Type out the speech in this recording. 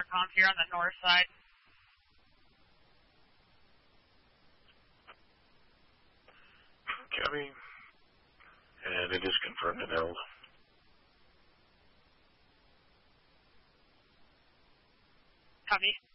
comp here on the north side. Copy. And it is confirmed and held. Copy.